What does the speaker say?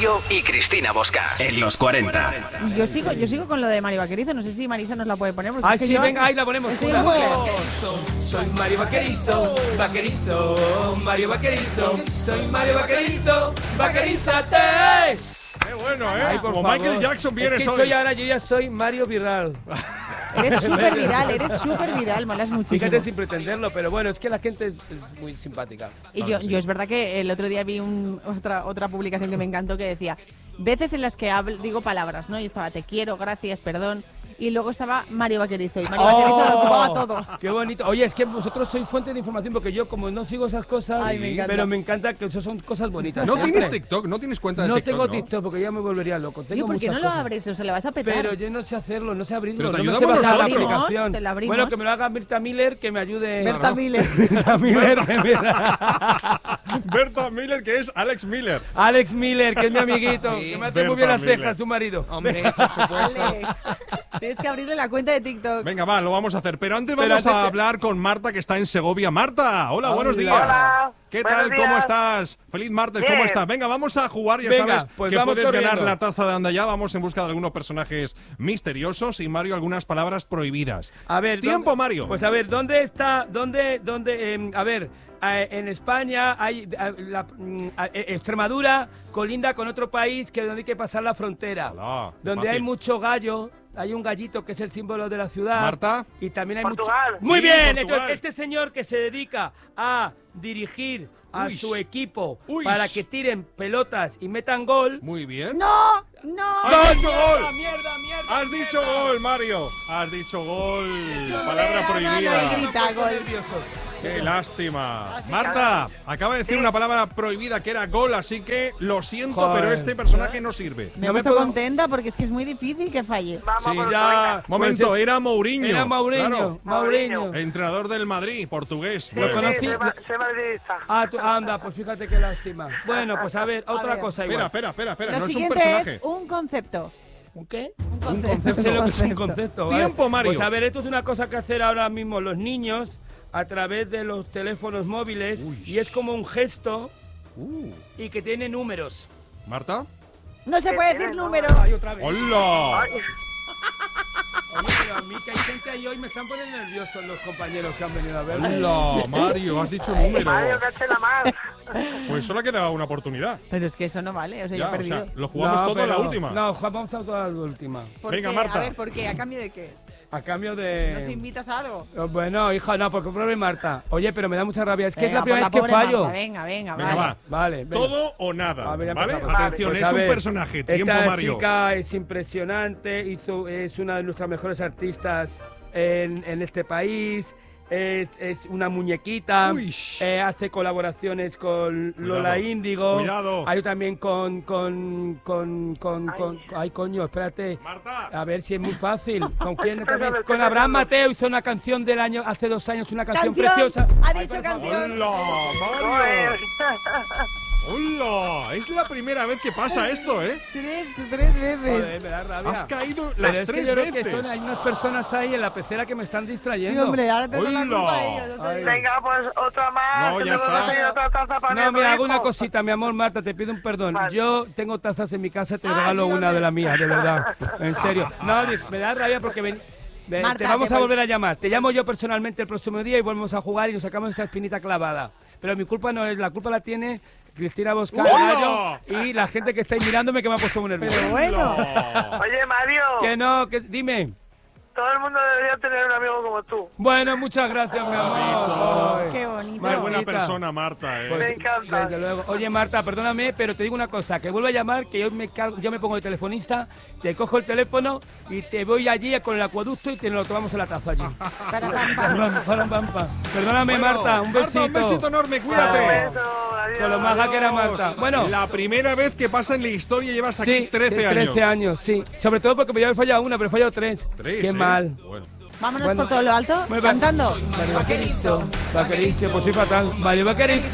Mario y Cristina Bosca en los 40. Yo sigo con lo de Mario Vaquerizo. No sé si Marisa nos la puede poner. Ah, sí, venga, ahí la ponemos. Soy Mario Vaquerizo, vaquerizo, Mario Vaquerizo. Soy Mario Vaquerizo, vaquerízate. Qué bueno, ¿eh? Ay, por como favor. Michael Jackson vienes es que hoy. soy ahora, yo ya soy Mario Viral. Eres súper viral, molas muchísimo. Fíjate sin pretenderlo, pero bueno, es que la gente es muy simpática. Y yo es verdad que el otro día vi otra publicación que me encantó que decía veces en las que digo palabras, ¿no? Y estaba te quiero, gracias, perdón. Y luego estaba Mario Vaquerizo. Y Mario Vaquerizo lo ocupaba todo. ¡Qué bonito! Oye, es que vosotros sois fuente de información porque yo como no sigo esas cosas, pero me encanta que eso son cosas bonitas. ¿No siempre. tienes TikTok? ¿No tienes cuenta de No TikTok? tengo TikTok porque ya me volvería loco. Tengo ¿Por qué no muchas lo cosas. abres? O sea, le vas a petar. Pero yo no sé hacerlo, no sé abrirlo. Pero te no me sé ayudamos bajar la nosotros. aplicación. Te la abrimos. Bueno, que me lo haga Berta Miller, que me ayude. Berta Miller. Berta Miller. Berta Miller, que es Alex Miller. Alex Miller, que es mi amiguito. Sí, que me hace muy bien Berta las cejas, Miller. su marido. Hombre, por supuesto. Vale. Tienes que abrirle la cuenta de TikTok. Venga, va, lo vamos a hacer. Pero antes Pero vamos antes a hablar con Marta, que está en Segovia. Marta, hola, buenos días. Hola. ¿Qué Buenos tal? días. ¿Cómo estás? Feliz martes, ¿cómo Bien. estás? Venga, vamos a jugar, ya Venga, sabes pues que vamos puedes ganar corriendo. la taza de Anda Ya. Vamos en busca de algunos personajes misteriosos y Mario algunas palabras prohibidas. A ver, Tiempo, ¿dónde- Mario. Pues a ver, ¿dónde está? A ver, en España hay Extremadura colinda con otro país que donde hay que pasar la frontera. Hola, Donde fácil. hay mucho gallo, hay un gallito que es el símbolo de la ciudad. Marta. Y también hay Portugal. mucho. Muy Sí, bien, Portugal. entonces este señor que se dedica a dirigir a Uy. su equipo Uy. para que tiren pelotas y metan gol. Muy bien. ¡No! ¡Has dicho ¡Mierda, gol! mierda! ¡Has dicho gol, Mario! ¡Has dicho gol! Palabra No, prohibida. no, grita gol. ¡Qué lástima! Marta, acaba de decir una palabra prohibida que era gol, así que lo siento, Joder. pero este personaje no sirve. Me he No me puesto puedo- contenta porque es que es muy difícil que falle. Vamos Sí, por ya. venga. Momento, Pues es- era Mourinho. Era Mourinho, Claro. Mourinho. Entrenador del Madrid, portugués. Lo Bueno. conocí. Sí, soy madridista. Ah, anda, pues fíjate qué lástima. Bueno, pues a ver, otra ver. cosa Espera, igual. espera, Lo no es un siguiente personaje. es un concepto. ¿Un qué? Un concepto. concepto. No sé lo que es un concepto. ¿vale? Tiempo, Mario. Pues a ver, esto es una cosa que hacer ahora mismo los niños a través de los teléfonos móviles y es como un gesto y que tiene números. ¿Marta? No se puede decir número. Ay, otra vez. ¡Hola! Ay, Oye, pero a mí que hay gente ahí hoy me están poniendo nerviosos los compañeros que han venido a verme. ¡Hola, Mario! Has dicho un número. Mario, caché la más. Pues solo ha quedado una oportunidad. Pero es que eso no vale, o sea, yo Ya, he o perdido. sea, lo jugamos todo en la pero- última. No, jugamos todo en la última. ¿Por Venga, qué? Marta. A ver, ¿por qué? ¿A cambio de qué? A cambio ¿Nos de... invitas a algo? Bueno, hija, no, porque pruebe Marta. Oye, pero me da mucha rabia. Es que es la Venga, primera vez por que pobre fallo. Marta, venga, Venga, vale. va. Vale, venga. Todo o nada. A ver, ya ¿Vale? empezamos. Atención, Pues es a un ver, personaje. Tiempo, esta Mario. chica es impresionante, es una de nuestras mejores artistas en este país. Es una muñequita, Uy. hace colaboraciones con Cuidado, Lola Índigo. cuidado. Hay también ay, coño, espérate. Marta. A ver si es muy fácil. ¿Con quién también? Con Abraham Mateo hizo una canción del año, hace 2 años, una canción preciosa. Ha Ay, dicho por favor. canción. ¡Hola, Mario! Joder. ¡Hola! Es la primera vez que pasa esto, ¿eh? Tres veces. Joder, me da rabia. Has caído Pero las es que 3 yo creo que veces. hay unas personas ahí en la pecera que me están Sí, distrayendo. hombre, ahora te doy la ¡Hola! culpa a ellos. no te Ay. digo. Venga, pues otra más. No, que ya luego está. conseguir otra taza para No, mi mira, hago hijo. una cosita, mi amor, Marta, te pido un perdón. Vale. Yo tengo tazas en mi casa, te Ah, regalo sí, una hombre. de las mías, de verdad. En serio. No, me da rabia porque Marta, te vamos te a voy- volver a llamar. Te llamo yo personalmente el próximo día y volvemos a jugar y nos sacamos esta espinita clavada. Pero mi culpa no es, la culpa la tiene Cristina Bosca, ¡Hola! Gallo, y la gente que estáis mirándome que me ha puesto muy nervioso. Pero bueno. Oye, Mario, Que no, que dime. todo el mundo debería tener un amigo como tú. Bueno, muchas gracias, mi amor. Ay. Qué bonito. Qué buena Martita. persona, Marta, ¿eh? Pues, Me encanta. desde luego. Oye, Marta, perdóname, pero te digo una cosa, que vuelvo a llamar, que yo me pongo de telefonista, te cojo el teléfono y te voy allí con el acueducto y te lo tomamos en la taza allí. Para, pam, pam. Perdóname, Bueno, Marta, un besito. Marta, un besito enorme, Un cuídate. beso, adiós. Con lo maja que era Marta. Bueno, La primera vez que pasa en la historia llevas aquí sí, 13 años. 13 años, sí. Sobre todo porque me había fallado una, pero he fallado 3. 3, Qué mal. Bueno. Vámonos Bueno. por todo lo alto, Muy bien. cantando. Mario Vaquerizo, pues soy fatal. Mario Vaquerizo.